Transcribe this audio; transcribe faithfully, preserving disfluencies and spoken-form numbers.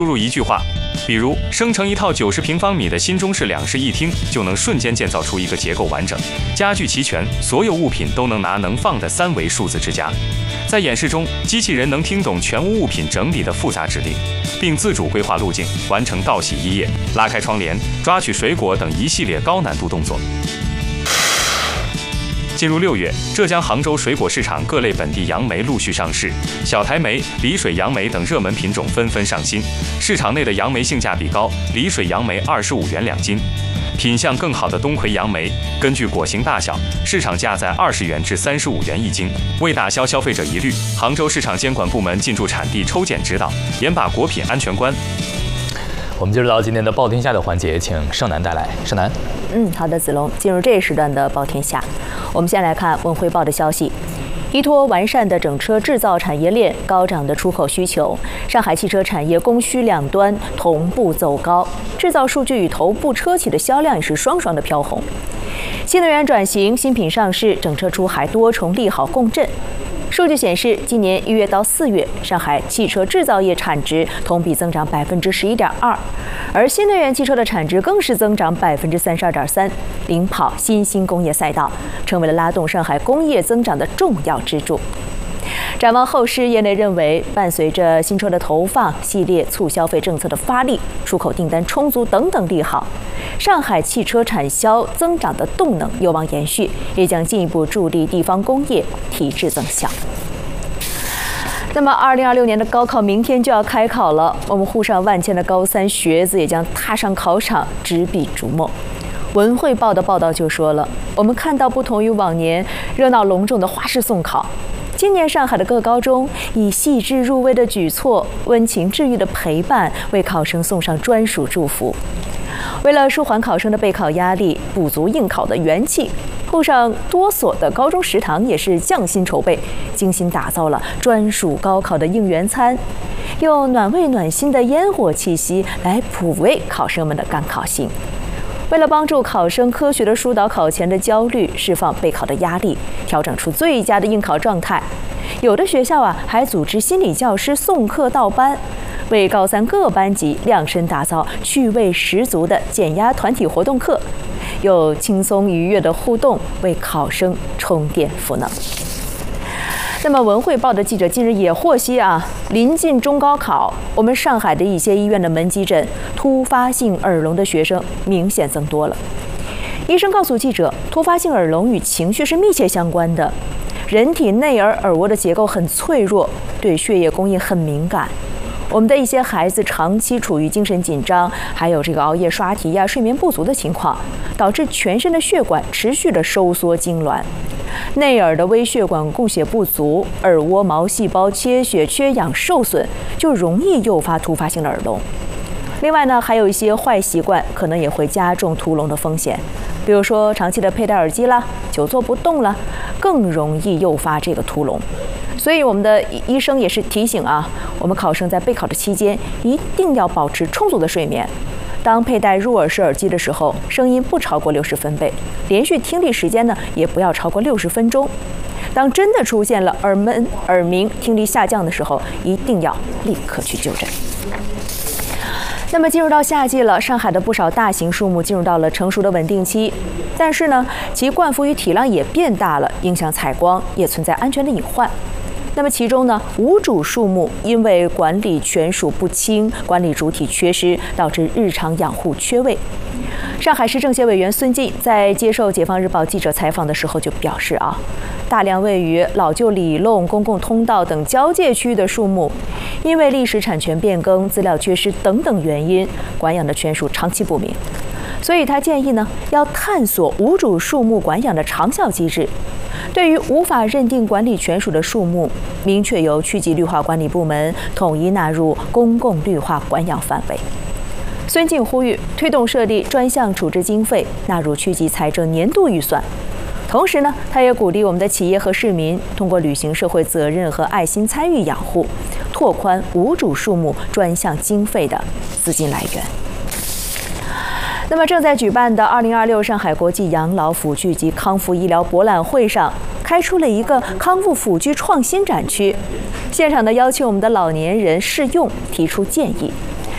输入一句话，比如生成一套九十平方米的新中式两室一厅，就能瞬间建造出一个结构完整、家具齐全、所有物品都能拿能放的三维数字之家。在演示中，机器人能听懂全屋物品整理的复杂指令，并自主规划路径，完成倒洗衣液、拉开窗帘、抓取水果等一系列高难度动作。进入六月，浙江杭州水果市场各类本地杨梅陆续上市，小台梅、丽水杨梅等热门品种纷纷上新。市场内的杨梅性价比高，丽水杨梅二十五元两斤。品相更好的冬葵杨梅，根据果形大小，市场价在二十元至三十五元一斤。为打消消费者疑虑，杭州市场监管部门进驻产地抽检指导，严把果品安全关。 我们接着到今天的报天下的环节，请盛楠带来。盛楠， 嗯，好的，子龙，进入这一时段的报天下，我们先来看文汇报的消息。依托完善的整车制造产业链、高涨的出口需求，上海汽车产业供需两端同步走高，制造数据与头部车企的销量也是双双的飘红。新能源转型、新品上市、整车出海多重利好共振。数据显示，今年一月到四月，上海汽车制造业产值同比增长百分之十一点二，而新能源汽车的产值更是增长百分之三十二点三，领跑新兴工业赛道，成为了拉动上海工业增长的重要支柱。展望后市，业内认为，伴随着新车的投放、系列促消费政策的发力、出口订单充足等等利好，上海汽车产销增长的动能有望延续，也将进一步助力地方工业提质增效。那么，二零二六年的高考明天就要开考了，我们沪上万千的高三学子也将踏上考场，执笔逐梦。文汇报的报道就说了，我们看到不同于往年热闹隆重的花式送考，今年上海的各高中以细致入微的举措、温情治愈的陪伴，为考生送上专属祝福。为了舒缓考生的备考压力，补足应考的元气，沪上多所的高中食堂也是匠心筹备，精心打造了专属高考的应援餐，用暖胃暖心的烟火气息来抚慰考生们的赶考心。为了帮助考生科学地疏导考前的焦虑，释放备考的压力，调整出最佳的应考状态，有的学校啊还组织心理教师送课到班，为高三各班级量身打造趣味十足的减压团体活动课，有轻松愉悦的互动，为考生充电赋能。那么文汇报的记者近日也获悉啊，临近中高考，我们上海的一些医院的门急诊突发性耳聋的学生明显增多了。医生告诉记者，突发性耳聋与情绪是密切相关的，人体内耳耳蜗的结构很脆弱，对血液供应很敏感。我们的一些孩子长期处于精神紧张，还有这个熬夜刷题呀、睡眠不足的情况，导致全身的血管持续的收缩痉挛，内耳的微血管供血不足，耳蜗毛细胞缺血缺氧受损，就容易诱发突发性的耳聋。另外呢，还有一些坏习惯可能也会加重突聋的风险，比如说长期的佩戴耳机啦、久坐不动啦，更容易诱发这个突聋。所以我们的医生也是提醒啊，我们考生在备考的期间一定要保持充足的睡眠。当佩戴入耳式耳机的时候，声音不超过六十分贝，连续听力时间呢也不要超过六十分钟。当真的出现了耳闷、耳鸣、听力下降的时候，一定要立刻去就诊。那么进入到夏季了，上海的不少大型树木进入到了成熟的稳定期，但是呢，其灌覆与体量也变大了，影响采光，也存在安全的隐患。那么其中呢，无主树木因为管理权属不清、管理主体缺失，导致日常养护缺位。上海市政协委员孙进在接受解放日报记者采访的时候就表示啊，大量位于老旧里弄、公共通道等交界区域的树木，因为历史产权变更、资料缺失等等原因，管养的权属长期不明。所以他建议呢，要探索无主树木管养的长效机制。对于无法认定管理权属的树木，明确由区级绿化管理部门统一纳入公共绿化管养范围。孙进呼吁推动设立专项处置经费，纳入区级财政年度预算。同时呢，他也鼓励我们的企业和市民通过履行社会责任和爱心参与养护，拓宽无主树木专项经费的资金来源。那么正在举办的二零二六上海国际养老辅具及康复医疗博览会上，开出了一个康复辅具创新展区，现场的邀请我们的老年人试用，提出建议。